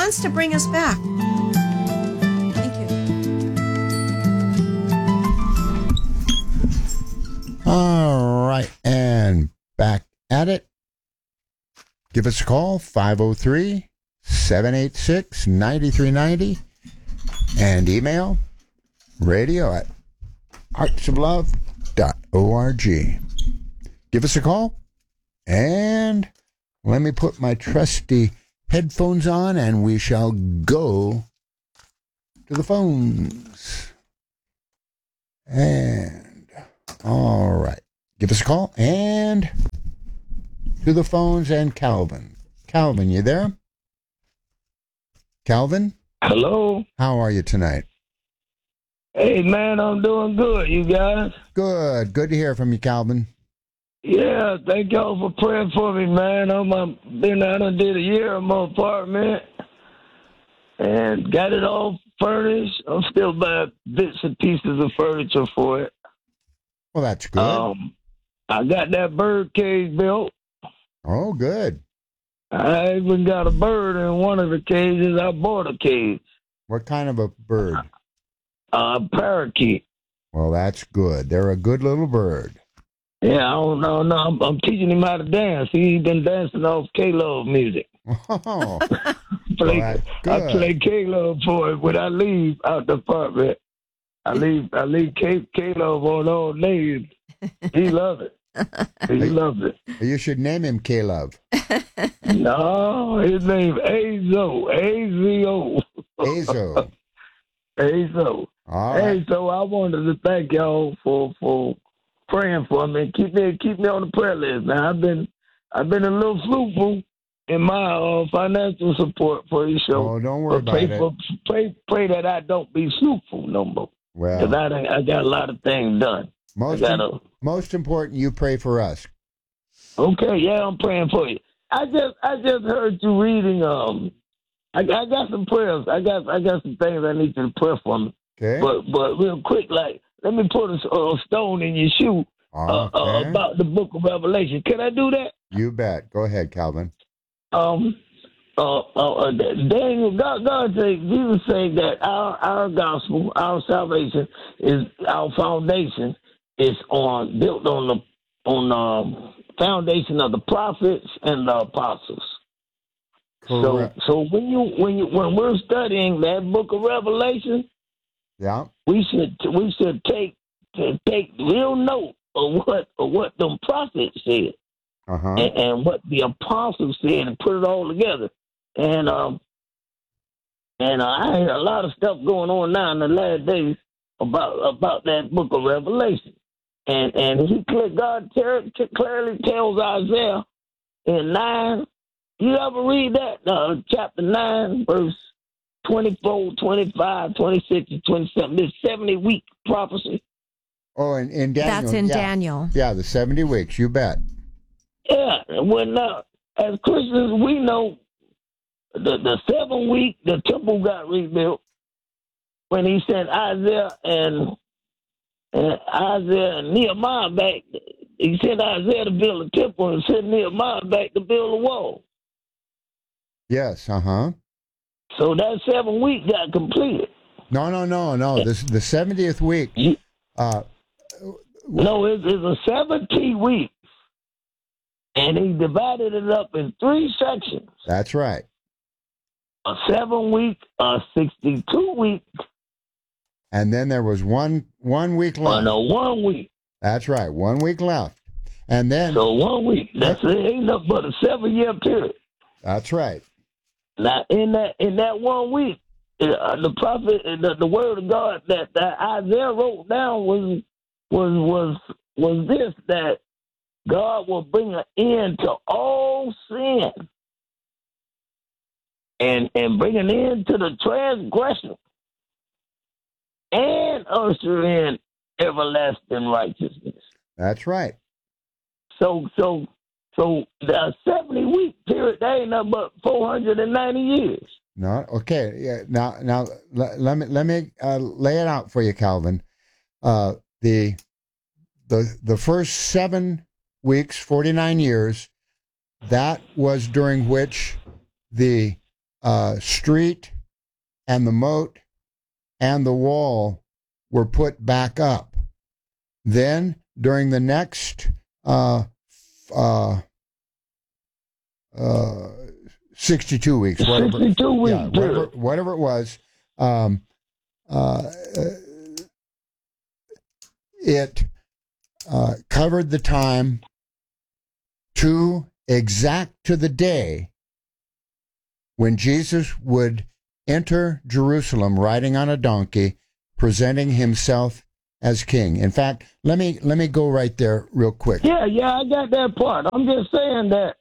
wants to bring us back. Thank you. All right, and back at it. Give us a call, 503-786-9390, and email radio@artsoflove.org. Give us a call, and let me put my trusty headphones on, and we shall go to the phones. And, all right. Give us a call, and to the phones, and Calvin. Calvin, you there? Calvin? Hello. How are you tonight? Hey, man, I'm doing good, you guys. Good. Good to hear from you, Calvin. Yeah, thank y'all for praying for me, man. I done did a year in my apartment and got it all furnished. I'm still buying bits and pieces of furniture for it. Well, that's good. I got that bird cage built. Oh, good. I even got a bird in one of the cages. I bought a cage. What kind of a bird? A parakeet. Well, that's good. They're a good little bird. Yeah, I don't know. No, I'm teaching him how to dance. He's been dancing off K-Love music. Oh, I good. play K-Love for him when I leave out the apartment. I leave K-Love on all day. He loves it. He loves it. You should name him K-Love. No, his name Azo. A-Z-O. Azo. Azo. All right. Hey, so I wanted to thank y'all for praying for me. Keep me on the prayer list. Now I've been a little fruitful in my financial support for your show. Oh, don't worry about it. Pray that I don't be fruitful no more. Well, because I got a lot of things done. Most important, you pray for us. Okay, yeah, I'm praying for you. I just heard you reading. I got some prayers. I got some things I need you to pray for me. Okay. But real quick, like, let me put a stone in your shoe about the Book of Revelation. Can I do that? You bet. Go ahead, Calvin. Daniel, God said, Jesus said that our gospel, our salvation is our foundation is built on the foundation of the prophets and the apostles. Correct. So when we're studying that Book of Revelation, yeah, we should take real note of what them prophets said and what the apostles said and put it all together. And I had a lot of stuff going on now in the last days about that Book of Revelation, and God clearly tells Isaiah in 9. You ever read that chapter 9 verse 24, 25, 26, and 27? This 70-week prophecy. Oh, in Daniel. That's in Daniel. Yeah, the 70 weeks. You bet. Yeah. Well, now, as Christians, we know the 7 week the temple got rebuilt when he sent Isaiah and Nehemiah back. He sent Isaiah to build a temple and sent Nehemiah back to build a wall. Yes. So that 7 week got completed. No. This the 70th week. No, it's a 17 weeks, and he divided it up in 3 sections. That's right. A 7 week, a 62 week, and then there was one week left. No, 1 week. That's right, 1 week left, and then 1 week. That's it. Ain't nothing but a 7-year period. That's right. Now in that 1 week, the prophet, the word of God that Isaiah wrote down was this, that God will bring an end to all sin and bring an end to the transgression and usher in everlasting righteousness. That's right. So the 70-week period, that ain't nothing but 490 years. No, okay. Yeah. Now let me lay it out for you, Calvin. The first 7 weeks, 49 years, that was during which the street and the moat and the wall were put back up. Then, during the next 62 weeks, whatever, 62 weeks, yeah, whatever it was, it covered the time to the day when Jesus would enter Jerusalem riding on a donkey, presenting himself as king. In fact, let me go right there real quick. Yeah, I got that part. I'm just saying that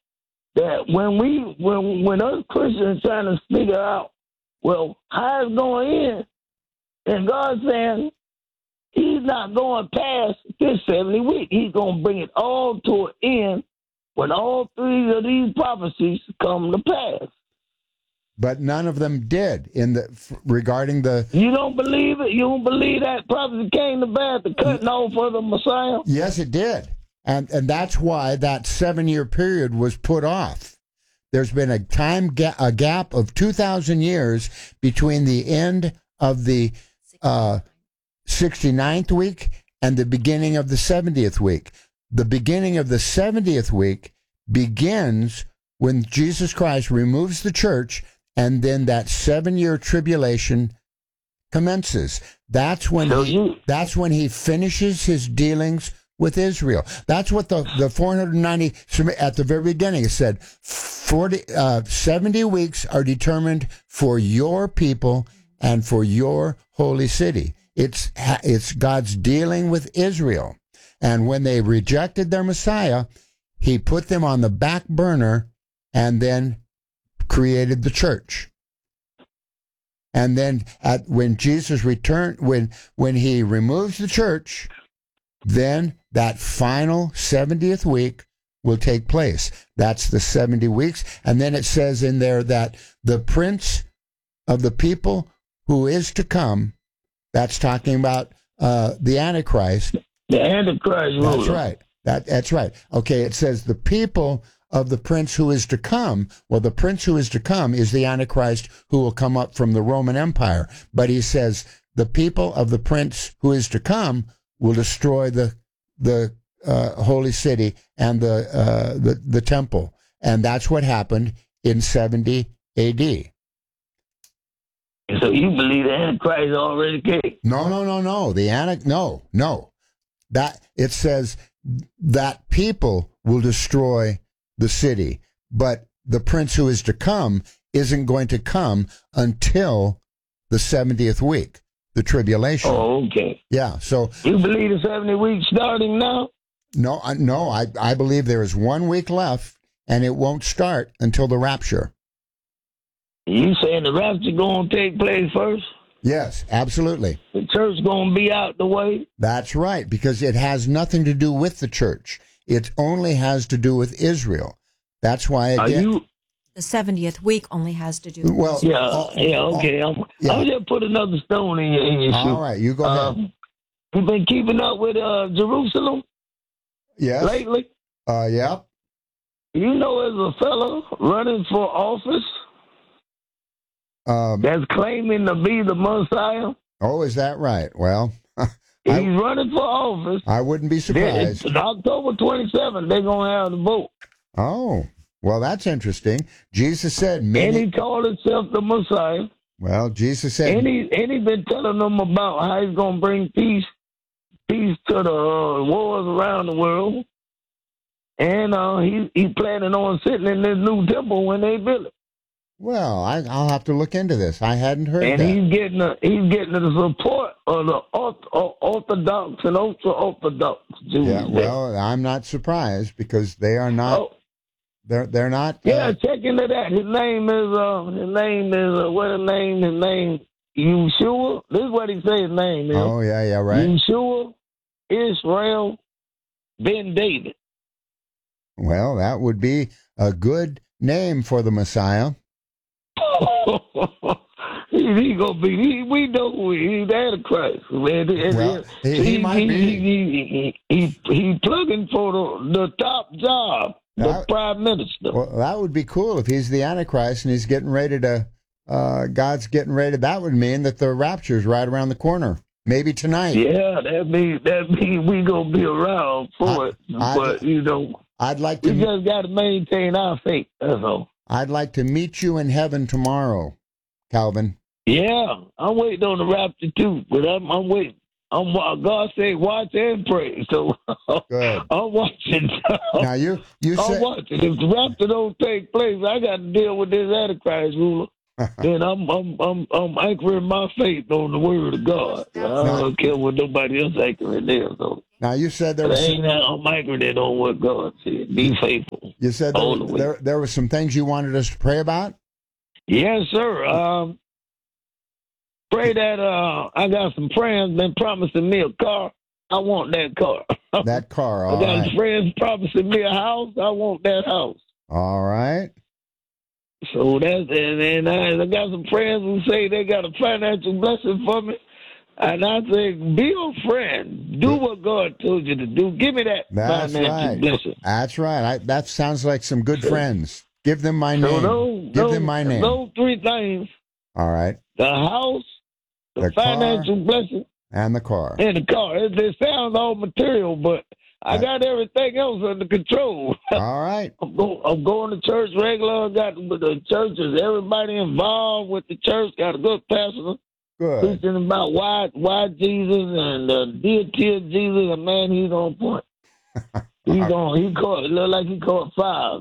when us Christians trying to figure out, well, how it's going in, and God's saying he's not going past this 70 weeks. He's going to bring it all to an end when all three of these prophecies come to pass. But none of them did regarding the. You don't believe it? You don't believe that prophecy came to pass, the cutting off of the Messiah? Yes, it did. And that's why that 7-year period was put off. There's been a gap of 2,000 years between the end of the 69th week and the beginning of the 70th week. The beginning of the 70th week begins when Jesus Christ removes the church, and then that 7-year tribulation commences. That's when he finishes his dealings with Israel. That's what the 490 at the very beginning it said. 70 weeks are determined for your people and for your holy city. It's God's dealing with Israel. And when they rejected their Messiah, he put them on the back burner and then created the church. And then when Jesus returned, when he removes the church, then that final 70th week will take place. That's the 70 weeks. And then it says in there that the prince of the people who is to come, that's talking about the Antichrist. The Antichrist ruler. That's right. That's right. Okay, it says the people of the prince who is to come. Well, the prince who is to come is the Antichrist who will come up from the Roman Empire. But he says the people of the prince who is to come will destroy the holy city and the temple. And that's what happened in 70 A.D. So you believe the Antichrist already came? No. No. That it says that people will destroy the city, but the prince who is to come isn't going to come until the 70th week, the tribulation. Oh, okay. Yeah. So you believe the 70 weeks starting now? No. I believe there is 1 week left, and it won't start until the rapture. You saying the rapture going to take place first? Yes, absolutely. The church going to be out the way? That's right, because it has nothing to do with the church. It only has to do with Israel. That's why, again... The 70th week only has to do with well, Israel. Okay. I'll just put another stone in your shoe. All right, you go ahead. You've been keeping up with Jerusalem? Yes. Lately? Yeah. You know there's a fella running for office that's claiming to be the Messiah? Oh, is that right? Well... He's running for office. I wouldn't be surprised. October 27th, they're going to have the vote. Oh, well, that's interesting. Jesus said... And he called himself the Messiah. Well, Jesus said... And he been telling them about how he's going to bring peace to the wars around the world. And he's planning on sitting in this new temple when they build it. Well, I'll have to look into this. I hadn't heard and that. And he's getting the support of the Orthodox and ultra-Orthodox Jews. Yeah, well, I'm not surprised because they are not... Oh. They're not... Yeah, check into that. His name is Yeshua. This is what he says his name is. Oh, yeah, right. Yeshua Israel Ben David. Well, that would be a good name for the Messiah. He gonna be. We know who he's the Antichrist. Well, he might be. He plugging for the top job, the prime minister. Well, that would be cool if he's the Antichrist and he's getting ready to God's getting ready. That would mean that the rapture's right around the corner. Maybe tonight. Yeah, that means we gonna be around for it. But I'd like we to. just got to maintain our faith. That's all. I'd like to meet you in heaven tomorrow, Calvin. Yeah, I'm waiting on the rapture too. But I'm waiting. God said, watch and pray. So Good. I'm watching. Now you I'm said watching. If the rapture don't take place, I got to deal with this Antichrist ruler. Then I'm anchoring my faith on the word of God. I don't care what nobody else anchoring there. So now you said there was. I'm anchoring it on what God said. Be faithful. You said there were some things you wanted us to pray about. Yes, sir. Pray that I got some friends been promising me a car. I want that car. That car. I got friends promising me a house. I want that house. All right. So and I got some friends who say they got a financial blessing for me. And I say, be a friend. Do what God told you to do. Give me that financial blessing. That's right. That sounds like some good friends. Give them my name. Give them my name. Those three things. All right. The house, the financial blessing, and the car. And the car. It sounds all material, but I got everything else under control. All right. I'm going to church regular. Got the churches. Everybody involved with the church. Got a good pastor. Good. Preaching about why Jesus and the deity of Jesus. And man, he's on point. He caught. It looked like he caught five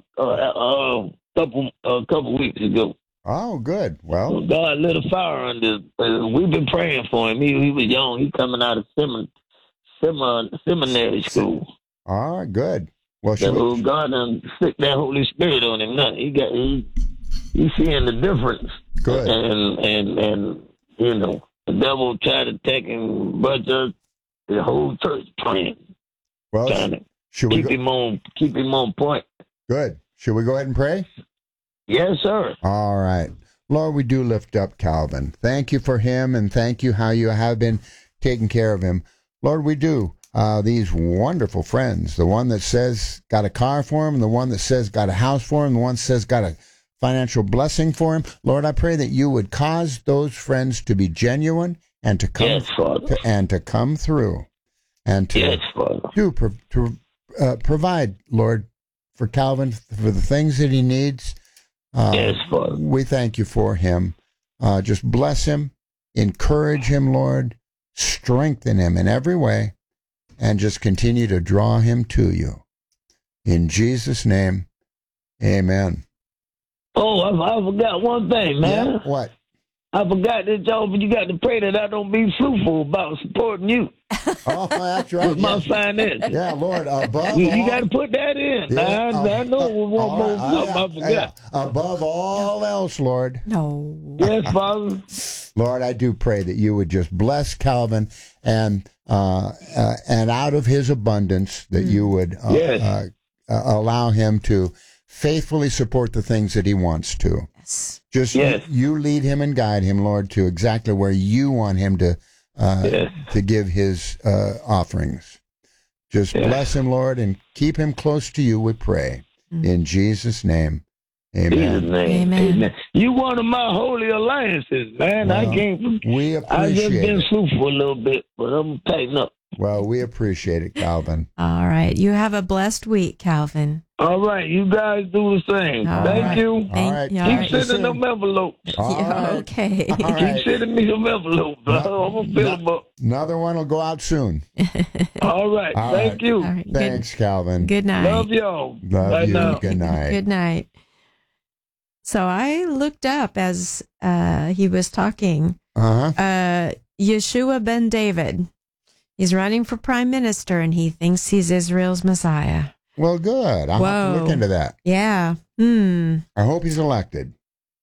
a couple weeks ago. Oh, good. Well, God lit a fire under. We've been praying for him. He was young. He coming out of seminary school. All right, good. Well, God done stick that Holy Spirit on him. Now he's seeing the difference. Good. And the devil tried to take him, but the whole church praying. Well, should we keep him on point? Good. Should we go ahead and pray? Yes, sir. All right. Lord, we do lift up Calvin. Thank you for him, and thank you how you have been taking care of him. Lord, we do. These wonderful friends, the one that says got a car for him, the one that says got a house for him, the one that says got a financial blessing for him. Lord, I pray that you would cause those friends to be genuine and to come to come through and to provide, Lord, for Calvin for the things that he needs. Yes, Father. We thank you for him. Just bless him, encourage him, Lord, strengthen him in every way, and just continue to draw him to you. In Jesus' name, amen. Oh, I forgot one thing, man. Yeah, what? I forgot that you got to pray that I don't be fruitful about supporting you. Oh, that's right. With my finance. Yeah, Lord. Above you got to put that in. Yeah, I know one more something I forgot. Yeah. Above all else, Lord. No. Yes, Father. Lord, I do pray that you would just bless Calvin and out of his abundance that you would allow him to faithfully support the things that he wants to. Yes. Just you lead him and guide him, Lord, to exactly where you want him to give his offerings. Just bless him, Lord, and keep him close to you, we pray. In Jesus' name, amen. Jesus' name. Amen. You one of my holy alliances, man. Well, I can't. We appreciate I just been it. slow for a little bit, but I'm tighten up. Well, we appreciate it, Calvin. All right. You have a blessed week, Calvin. All right. You guys do the same. Thank you. All right. Keep sending them envelopes. Okay. All right. Keep sending me some envelopes. I'm going to fill them up. Another one will go out soon. All right. Thank you. All right. Thanks, Calvin. Good night. Love y'all. Love you. Now. Good night. Good night. So I looked up as he was talking. Yeshua ben David. He's running for prime minister, and he thinks he's Israel's Messiah. Well, good. I'll have to look into that. Yeah. I hope he's elected.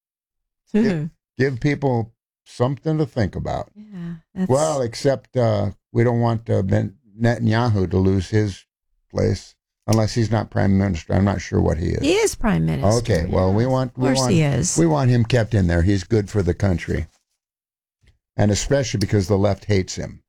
Give people something to think about. Yeah. Well, except we don't want Netanyahu to lose his place unless he's not prime minister. I'm not sure what he is. He is prime minister. Okay. Well, Of course he is. We want him kept in there. He's good for the country, and especially because the left hates him.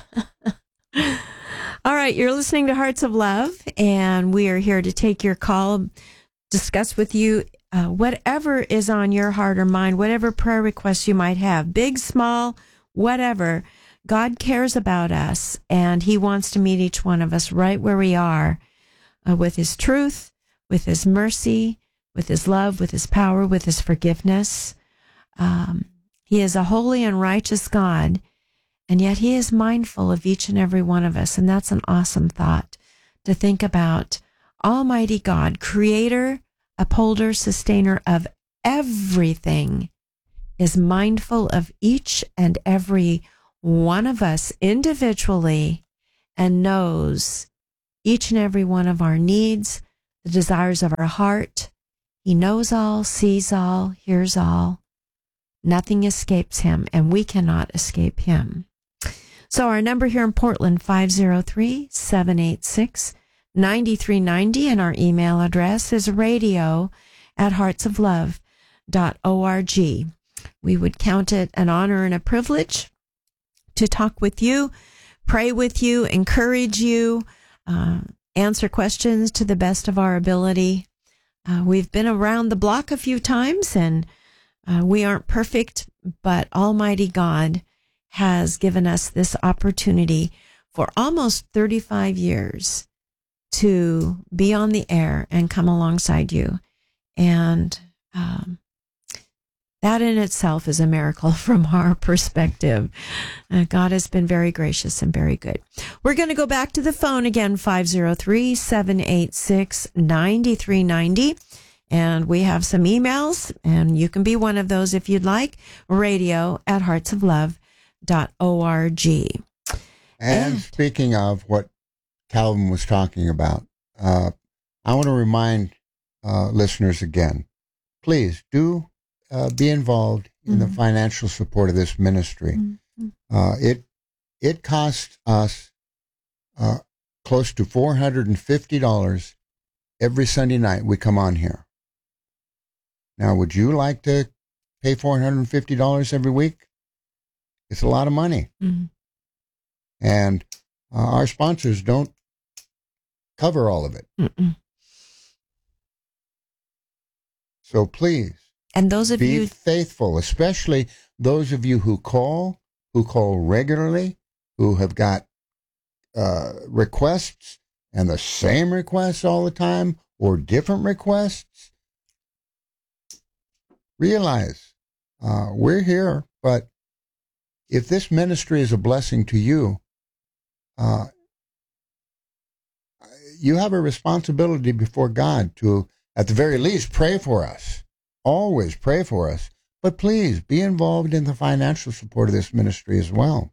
All right, you're listening to Hearts of Love, and we are here to take your call, discuss with you whatever is on your heart or mind, whatever prayer requests you might have, big, small, whatever, God cares about us, and he wants to meet each one of us right where we are, with his truth, with his mercy, with his love, with his power, with his forgiveness. He is a holy and righteous God, and yet he is mindful of each and every one of us. And that's an awesome thought to think about. Almighty God, creator, upholder, sustainer of everything, is mindful of each and every one of us individually and knows each and every one of our needs, the desires of our heart. He knows all, sees all, hears all. Nothing escapes him, and we cannot escape him. So our number here in Portland, 503-786-9390, and our email address is radio@heartsoflove.org. We would count it an honor and a privilege to talk with you, pray with you, encourage you, answer questions to the best of our ability. We've been around the block a few times, and we aren't perfect, but Almighty God has given us this opportunity for almost 35 years to be on the air and come alongside you. And that in itself is a miracle from our perspective. God has been very gracious and very good. We're going to go back to the phone again, 503-786-9390. And we have some emails, and you can be one of those if you'd like, radio@heartsoflove.org. And speaking of what Calvin was talking about, I want to remind listeners again, please do be involved in the financial support of this ministry. It costs us close to $450 every Sunday night we come on here. Now, would you like to pay $450 every week? It's a lot of money. And our sponsors don't cover all of it. So please, and those of be faithful, especially those of you who call regularly, who have got requests and the same requests all the time or different requests. Realize we're here, but if this ministry is a blessing to you, you have a responsibility before God to, at the very least, pray for us. Always pray for us. But please be involved in the financial support of this ministry as well.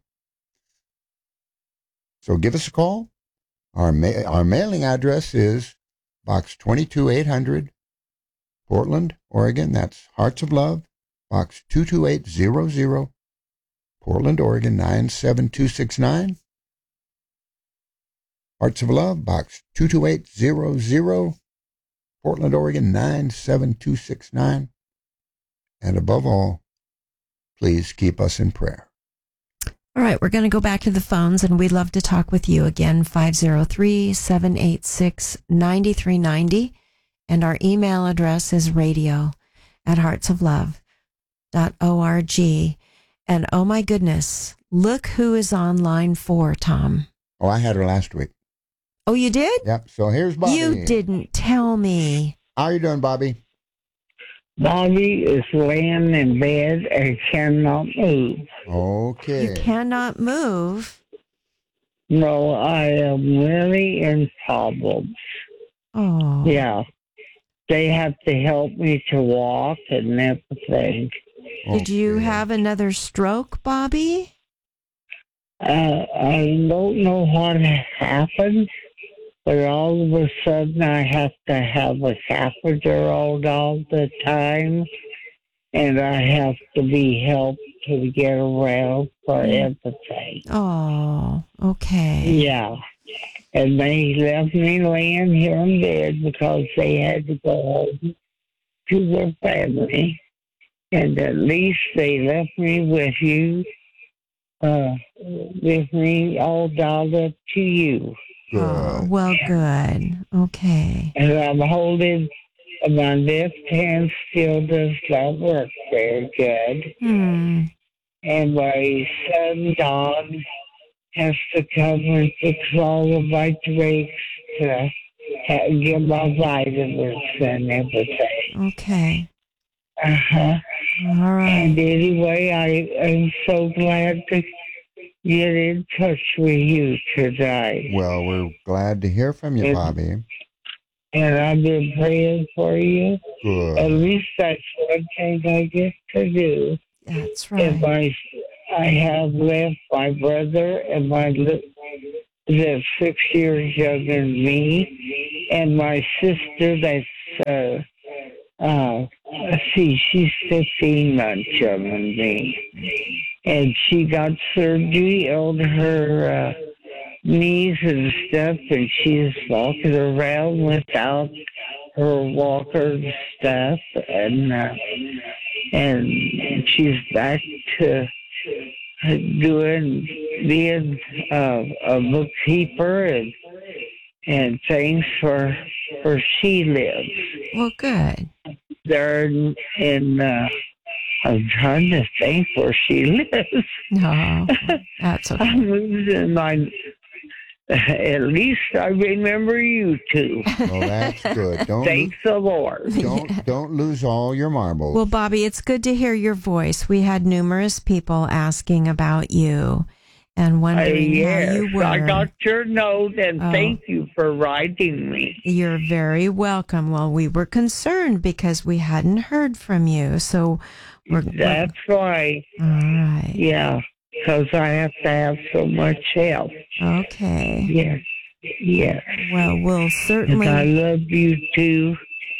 So give us a call. Our mailing address is Box 22800, Portland, Oregon. That's Hearts of Love, Box 22800, Portland, Oregon 97269. Hearts of Love, Box 22800, Portland, Oregon 97269. And above all, please keep us in prayer. All right, we're going to go back to the phones, and we'd love to talk with you again, 503-786-9390. And our email address is radio@heartsoflove.org. And oh my goodness, look who is on line 4, Tom. Oh, I had her last week. Oh, you did? Yep. So here's Bobby. You didn't tell me. How are you doing, Bobby? Bobby is laying in bed and cannot move. Okay. You cannot move. No, I am really in problems. Oh. Yeah. They have to help me to walk and everything. Did you have another stroke, Bobby? I don't know what happened, but all of a sudden I have to have a catheter all the time, and I have to be helped to get around for everything. Oh, okay. Yeah. And they left me laying here in bed because they had to go home to their family. And at least they left me with you, with me all dialed up to you. Oh, well, good. Okay. And I'm holding My left hand still does not work very good. And my son, Don, has to come and fix all of my drinks to get my vitamins and everything. Okay. Uh-huh. All right. And anyway, I am so glad to get in touch with you today. Well, we're glad to hear from you, Bobby. And I've been praying for you. Good. At least that's one thing I get to do. That's right. I have left my brother and that's 6 years younger than me, and my sister that's she's 15 months younger than me, and she got surgery on her knees and stuff, and she's walking around without her walker and stuff, and she's back to being a bookkeeper and things for where she lives. Well, good. They're in I'm trying to think where she lives. No, that's okay. I'm losing my. At least I remember you two. Well, that's good. Thanks the Lord. Don't lose all your marbles. Well, Bobby, it's good to hear your voice. We had numerous people asking about you and wondering how you were. I got your note, and thank you for writing me. You're very welcome. Well, we were concerned because we hadn't heard from you, so That's right. All right. Yeah, because I have to have so much help. Okay. Yes. Yes. Well, we'll certainly. And I love you too.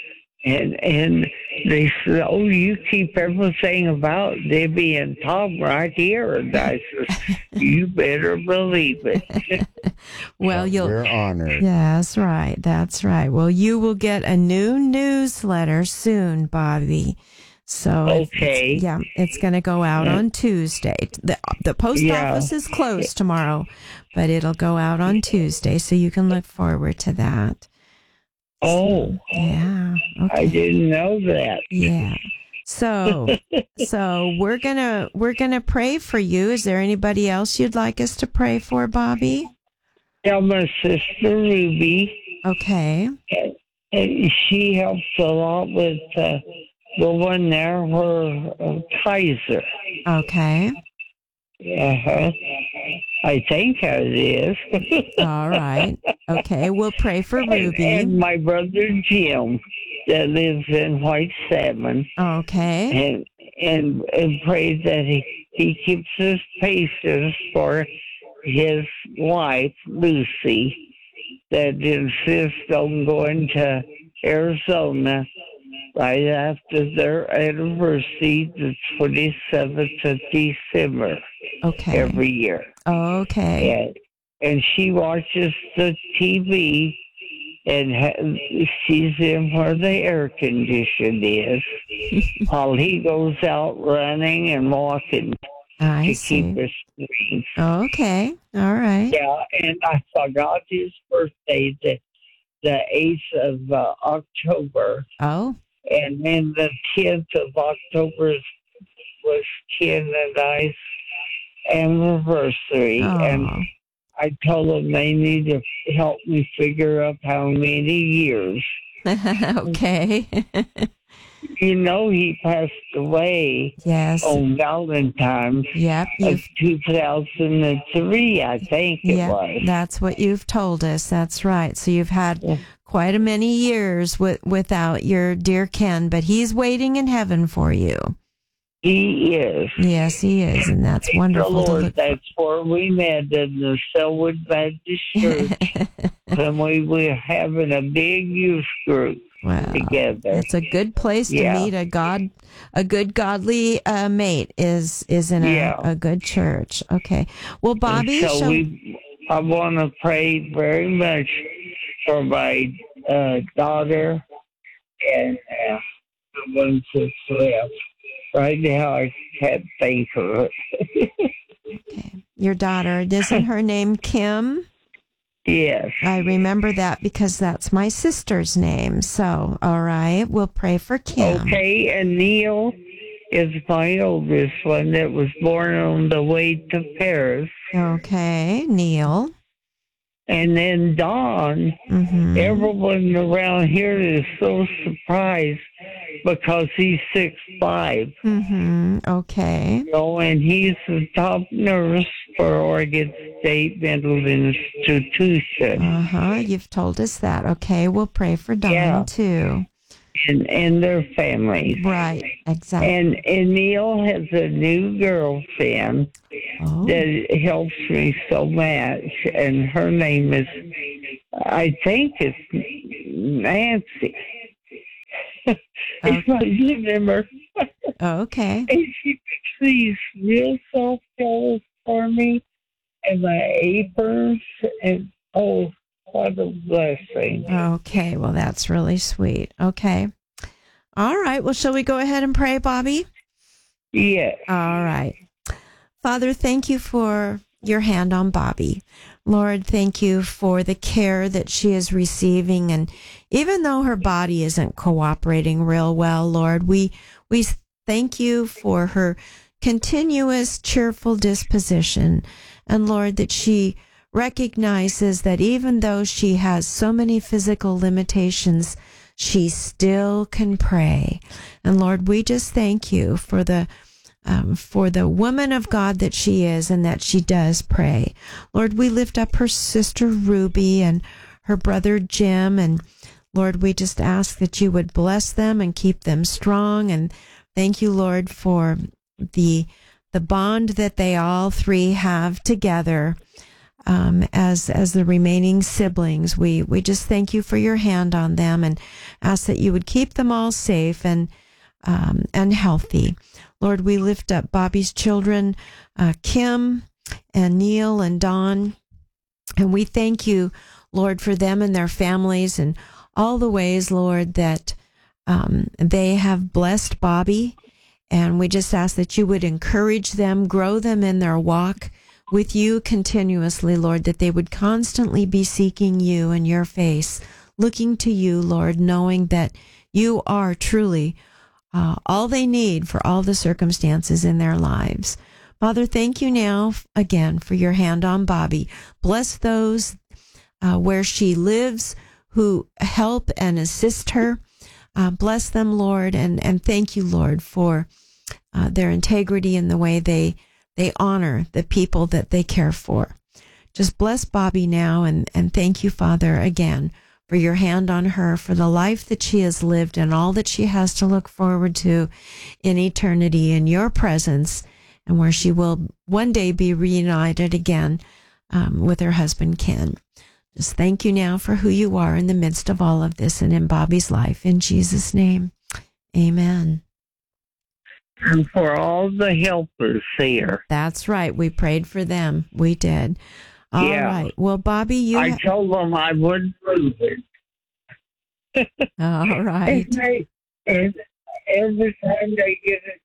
And they said, "Oh, you keep everything about Debbie and Tom right here." And I said, "You better believe it." Well, we're honored. Yeah, that's right. That's right. Well, you will get a new newsletter soon, Bobby. So okay, it's going to go out on Tuesday. The post office is closed tomorrow, but it'll go out on Tuesday, so you can look forward to that. Oh, yeah. Okay. I didn't know that. Yeah. So we're gonna pray for you. Is there anybody else you'd like us to pray for, Bobby? Yeah, my sister Ruby. Okay. And she helps a lot with the one there, her Kaiser. Okay. Uh-huh. I think it is. All right. Okay, we'll pray for Ruby. And my brother Jim that lives in White Salmon. Okay. And pray that he keeps his patience for his wife, Lucy, that insists on going to Arizona right after their anniversary, the 27th of December. Okay. Every year. Okay. And she watches the TV and she's in where the air condition is while he goes out running and walking to keep his strength. Okay. All right. Yeah, and I forgot his birthday, the 8th of October. Oh. And then the 10th of October was Ken and I's anniversary. Oh. And I told them they need to help me figure out how many years. Okay. You know, he passed away on Valentine's of 2003, I think it was. That's what you've told us. That's right. So you've had quite a many years without your dear Ken, but he's waiting in heaven for you. He is. Yes, he is, and that's wonderful. The Lord, that's where we met in the Selwood Baptist Church when we were having a big youth group together. It's a good place to meet a good godly mate is in a good church. Okay. Well, Bobby, I want to pray very much for my daughter and the ones that's left. Right now, I can't think of it. Okay. Your daughter, isn't her name Kim? Yes. I remember that because that's my sister's name. So, all right, we'll pray for Kim. Okay, and Neil is my oldest one that was born on the way to Paris. Okay, Neil. And then Don, everyone around here is so surprised because he's 6'5". Okay. You know, and he's the top nurse for Oregon State Mental Institution. You've told us that. Okay, we'll pray for Don too. And their families. Right, exactly. And Neil has a new girlfriend that helps me so much, and her name is, I think it's Nancy. If I remember. Okay. And she makes these real soft pillows for me, and my aprons, and what a blessing. Okay, well, that's really sweet. Okay. All right. Well, shall we go ahead and pray, Bobby? Yes. All right. Father, thank you for your hand on Bobby. Lord, thank you for the care that she is receiving. And even though her body isn't cooperating real well, Lord, we thank you for her continuous cheerful disposition. And Lord, that she recognizes that even though she has so many physical limitations, she still can pray. And Lord, we just thank you for the woman of God that she is and that she does pray. Lord, we lift up her sister Ruby and her brother Jim. And Lord, we just ask that you would bless them and keep them strong. And thank you, Lord, for the bond that they all three have together. As the remaining siblings, we just thank you for your hand on them and ask that you would keep them all safe and healthy. Lord, we lift up Bobby's children, Kim and Neil and Don, and we thank you, Lord, for them and their families and all the ways, Lord, that they have blessed Bobby. And we just ask that you would encourage them, grow them in their walk with you continuously, Lord, that they would constantly be seeking you and your face, looking to you, Lord, knowing that you are truly all they need for all the circumstances in their lives. Father, thank you now again for your hand on Bobby. Bless those where she lives who help and assist her. Bless them, Lord, and thank you, Lord, for their integrity in the way they honor the people that they care for. Just bless Bobby now and thank you, Father, again, for your hand on her, for the life that she has lived and all that she has to look forward to in eternity in your presence, and where she will one day be reunited again with her husband, Ken. Just thank you now for who you are in the midst of all of this and in Bobby's life. In Jesus' name, amen. And for all the helpers here. That's right. We prayed for them. We did. All right. Well, Bobby, I told them I wouldn't lose it. All right. And every time they get a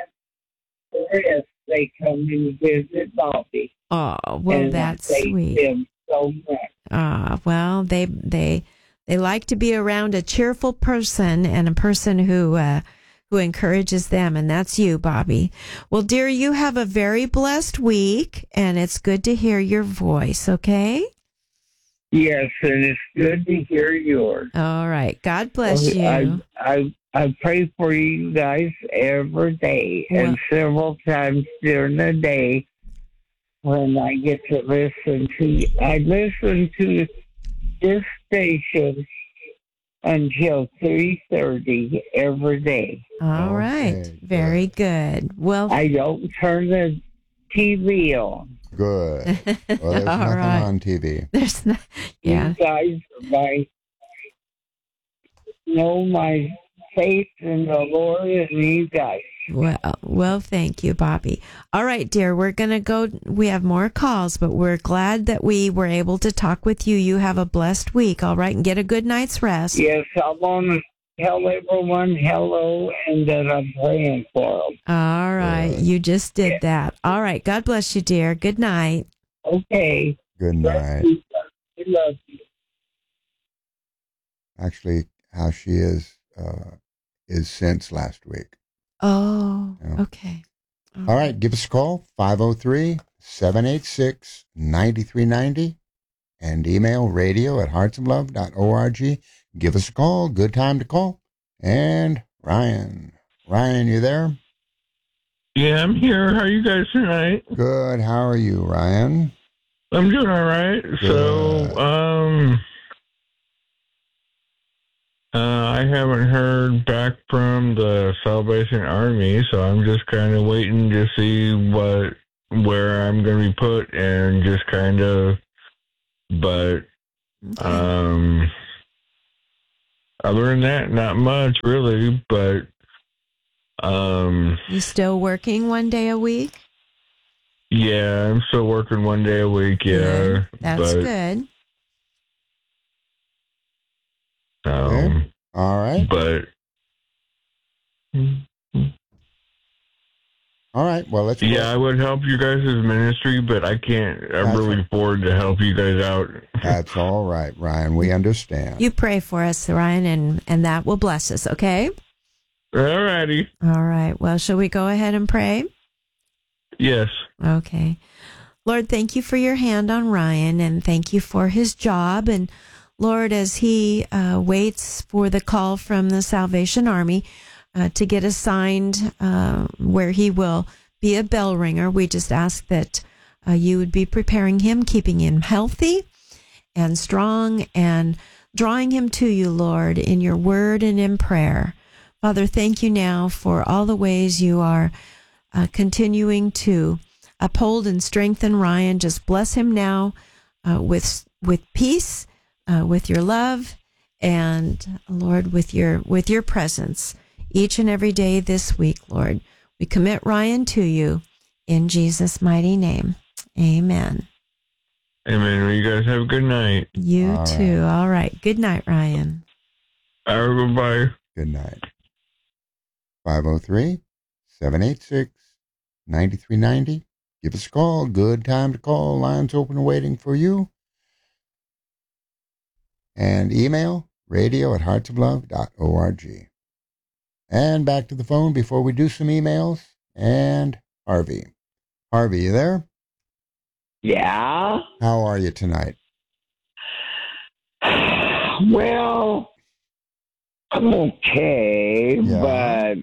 chance, they come and visit Bobby. Oh, well, and that's sweet. Them so much. Well, they like to be around a cheerful person and a person who encourages them, and that's you, Bobby. Well, dear, you have a very blessed week, and it's good to hear your voice, okay? Yes, and it's good to hear yours. All right. God bless you. I pray for you guys every day and several times during the day when I get to listen to you. I listen to this station until 3:30 every day. All right. Very good. Well, I don't turn the TV on. Good. Well, there's nothing on TV. There's not. Yeah. You guys know my faith in the Lord and you guys. Well, thank you, Bobby. All right, dear, we're going to go. We have more calls, but we're glad that we were able to talk with you. You have a blessed week, all right, and get a good night's rest. Yes, I want to tell everyone hello and that I'm praying for them. All right, you just did that. All right, God bless you, dear. Good night. Okay. Good night. love you. Actually, how she is since last week. Oh, Yeah. okay. All right, give us a call, 503-786-9390, and email radio@heartsoflove.org. Give us a call, good time to call. And Ryan, you there? Yeah, I'm here. How are you guys tonight? Good, how are you, Ryan? I'm doing all right. Good. So, I haven't heard back from the Salvation Army, so I'm just kind of waiting to see where I'm going to be put, and just kind of, but, Okay. other than that, not much really, but, You still working one day a week? yeah, I'm still working one day a week, yeah. Good. That's but, good. Okay. All right. But, All right, well, let's go. yeah, I would help you guys' ministry, but I can't. I'm That's really afford to help you guys out. That's all right, Ryan. We understand. You pray for us, Ryan, and that will bless us, okay? All righty. All right. Well, shall we go ahead and pray? Yes. Okay. Lord, thank you for your hand on Ryan, and thank you for his job. And Lord, as he waits for the call from the Salvation Army to get assigned where he will be a bell ringer, we just ask that you would be preparing him, keeping him healthy and strong, and drawing him to you, Lord, in your word and in prayer. Father, thank you now for all the ways you are continuing to uphold and strengthen Ryan. Just bless him now with peace, with your love, and Lord, with your presence each and every day this week, Lord. We commit Ryan to you in Jesus' mighty name. Amen. Amen. Well, you guys have a good night. You All too. right. All right. Good night, Ryan. All right, goodbye. Good night. 503-786-9390. Give us a call. Good time to call. Lines open and waiting for you. And email radio@heartsoflove.org. And back to the phone before we do some emails. And Harvey. Harvey, you there? Yeah. How are you tonight? Well, I'm okay, Yeah.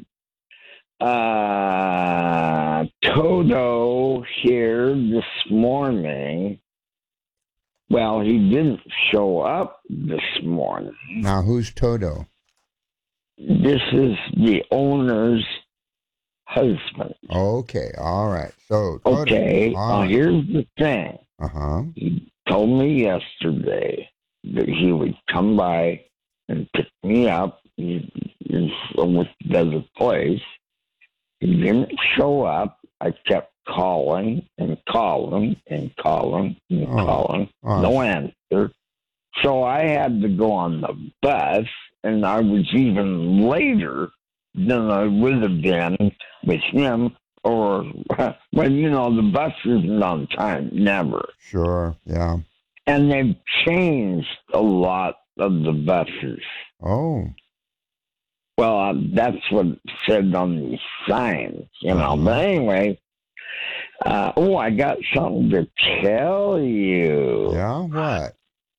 but Toto here this morning, well, he didn't show up this morning. Now, who's Toto? This is the owner's husband. Okay, all right. So, Toto. Okay, All right. here's the thing. Uh-huh. He told me yesterday that he would come by and pick me up with the other place. He didn't show up. I kept calling and calling and calling and calling. No answer. So I had to go on the bus, and I was even later than I would have been with him. Or, well, you know, the bus isn't on time, never. Sure, yeah. And they've changed a lot of the buses. Oh. Well, that's what it said on these signs, you know. But anyway, I got something to tell you. Yeah, what?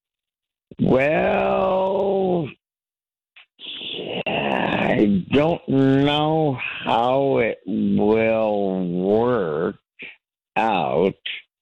Well, I don't know how it will work out.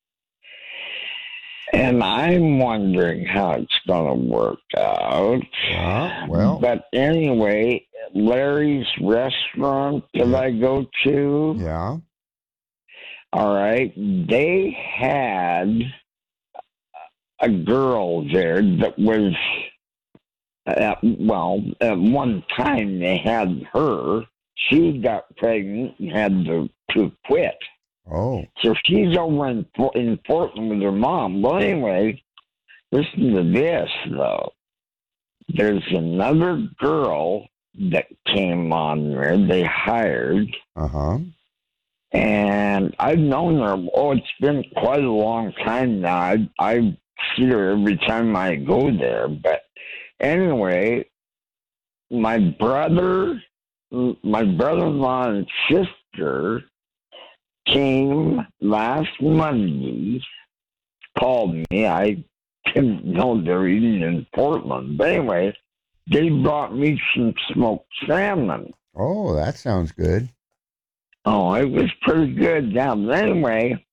And I'm wondering how it's going to work out. Yeah, well. But anyway, Larry's restaurant that I go to. Yeah. All right. They had a girl there that was, at one time they had her. She got pregnant and had to quit. Oh. So she's over in Portland with her mom. Well, anyway, listen to this, though. There's another girl that came on there. They hired. Uh-huh. And I've known her. Oh, it's been quite a long time now. I've see her every time I go there. But anyway, my brother-in-law and sister came last Monday, called me. I didn't know they were even in Portland. But anyway, they brought me some smoked salmon. Oh, that sounds good. Oh, it was pretty good. Now, anyway,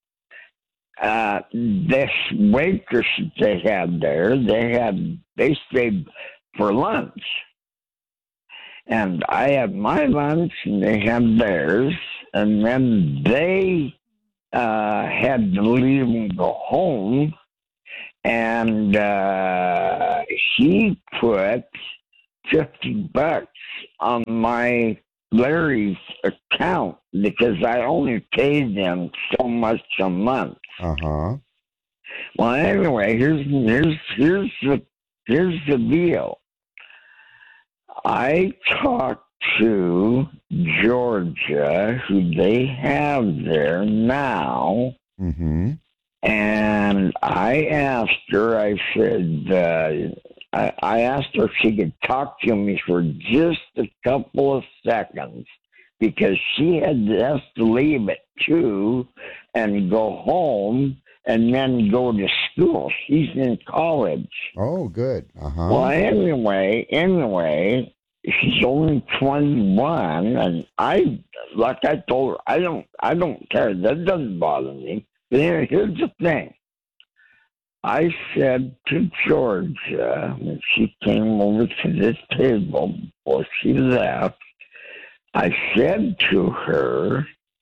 this waitress that they had there, they stayed for lunch. And I had my lunch and they had theirs. And then they had to leave and go home. And he put $50 on my Larry's account because I only paid them so much a month. Uh-huh. Well, anyway, here's the deal. I talked to Georgia, who they have there now, Mm-hmm. and I asked her. I said, I asked her if she could talk to me for just a couple of seconds because she has to leave at 2 and go home and then go to school. She's in college. Oh, good. Uh-huh. Well, anyway, she's only 21, and like I told her, I don't care. That doesn't bother me. But here's the thing. I said to Georgia when she came over to this table before she left, I said to her,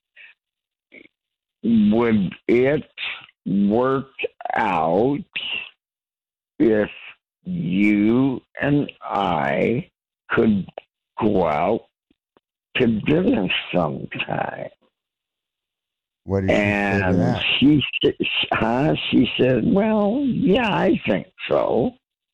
would it work out if you and I could go out to dinner sometime? What did you say to that? She said, well, yeah, I think so.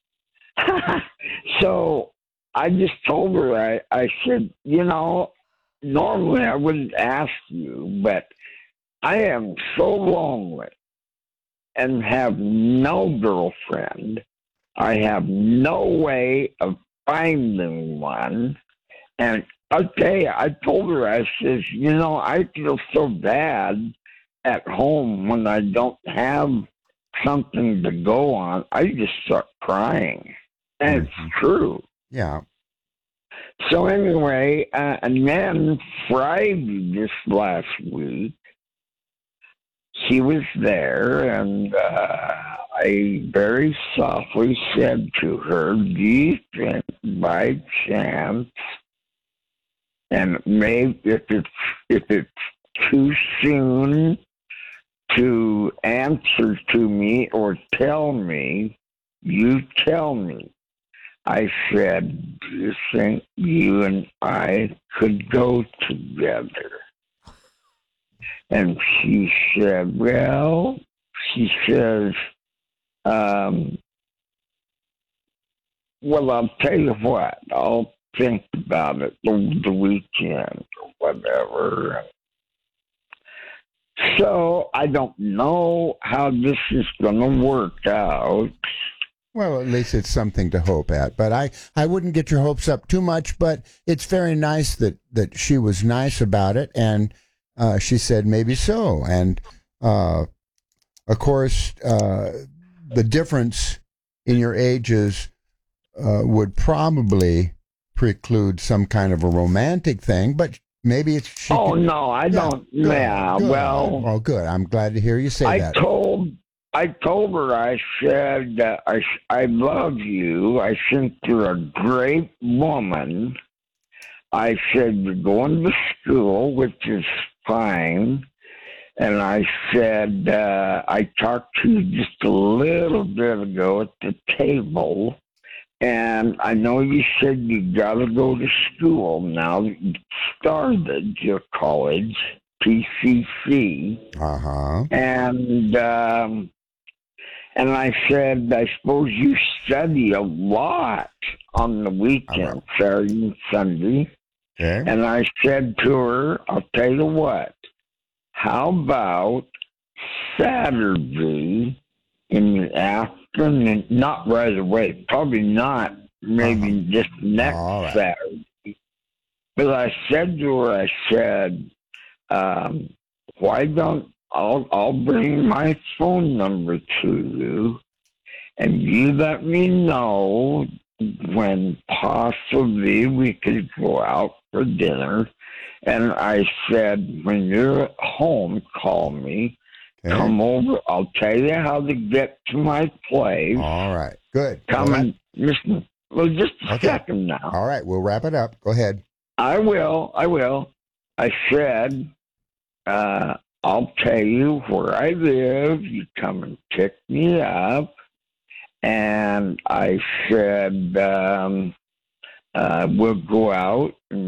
So I just told her, I said, normally I wouldn't ask you, but I am so lonely and have no girlfriend. I have no way of finding one. And okay, I told her, I says, I feel so bad at home when I don't have something to go on. I just start crying. And it's true. Yeah. So anyway, and then Friday this last week, she was there, and I very softly said to her, do you think by chance, and maybe if it's too soon to answer to me or tell me, you tell me. I said, do you think you and I could go together? And she said, well, she says, well, I'll tell you what, I'll think about it over the weekend or whatever. So I don't know how this is going to work out. Well, at least it's something to hope at. But I wouldn't get your hopes up too much, but it's very nice that she was nice about it, and she said maybe so. And, of course, the difference in your ages would probably preclude some kind of a romantic thing, but maybe it's... No, I don't. Good, yeah, good. well... Oh, good. I'm glad to hear you say that. I told her, I said, I love you. I think you're a great woman. I said, you're going to school, which is fine. And I said, I talked to you just a little bit ago at the table. And I know you said you got to go to school now that you started your college, PCC. Uh-huh. And I said, I suppose you study a lot on the weekend, Saturday and Sunday. Okay. And I said to her, I'll tell you what, how about Saturday in the afternoon, not right away, probably not, maybe just next All right. Saturday. But I said to her, why don't I'll bring my phone number to you, and you let me know when possibly we could go out for dinner. And I said, when you're at home, call me. Okay. Come over. I'll tell you how to get to my place. All right. Good. Come and listen. Well, just a Okay. second now. All right. We'll wrap it up. Go ahead. I will. I said, I'll tell you where I live. You come and pick me up. And I said, we'll go out and